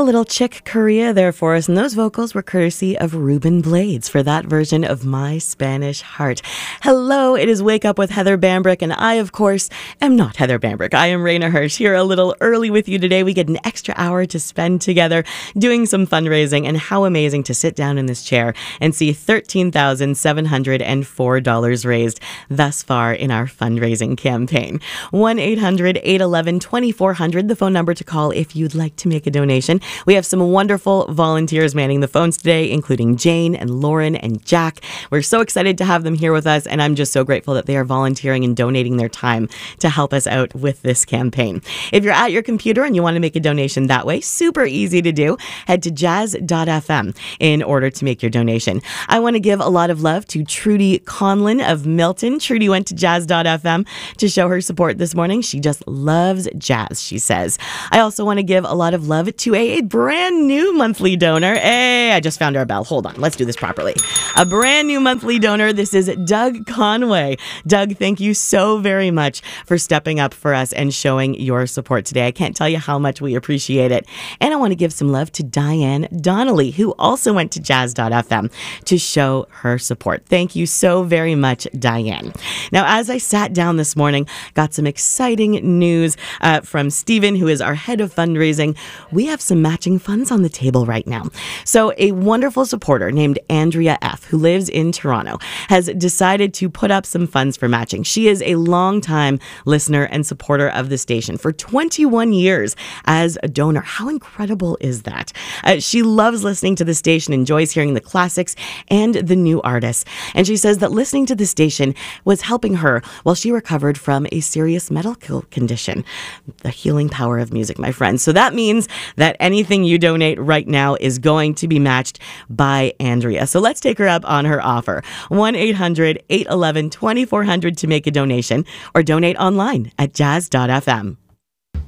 little Chick Corea there for us, and those vocals were courtesy of Ruben Blades for that version of My Spanish Heart. Hello, it is Wake Up with Heather Bambrick, and I, of course, am not Heather Bambrick. I am Raina Hirsch, here a little early with you today. We get an extra hour to spend together doing some fundraising, and how amazing to sit down in this chair and see $13,704 raised thus far in our fundraising campaign. 1-800-811-2400, the phone number to call if you'd like to make a donation. We have some wonderful volunteers manning the phones today, including Jane and Lauren and Jack. We're so excited to have them here with us, and I'm just so grateful that they are volunteering and donating their time to help us out with this campaign. If you're at your computer and you want to make a donation that way, super easy to do. Head to jazz.fm in order to make your donation. I want to give a lot of love to Trudy Conlon of Milton. Trudy went to jazz.fm to show her support this morning. She just loves jazz, she says. I also want to give a lot of love to a brand new monthly donor. Hey, I just found our bell. Hold on. Let's do this properly. A brand new monthly donor. This is Doug Conway. Doug, thank you so very much for stepping up for us and showing your support today. I can't tell you how much we appreciate it. And I want to give some love to Diane Donnelly, who also went to jazz.fm to show her support. Thank you so very much, Diane. Now, as I sat down this morning, got some exciting news from Stephen, who is our head of fundraising. We have some matching funds on the table right now. So a wonderful supporter named Andrea F., who lives in Toronto, has decided to put up some funds for matching. She is a longtime listener and supporter of the station for 21 years as a donor. How incredible is that? She loves listening to the station, enjoys hearing the classics and the new artists. And she says that listening to the station was helping her while she recovered from a serious medical condition. The healing power of music, my friends. So that means that anything you donate right now is going to be matched by Andrea. So let's take her up on her offer. 1-800-811-2400 to make a donation, or donate online at jazz.fm.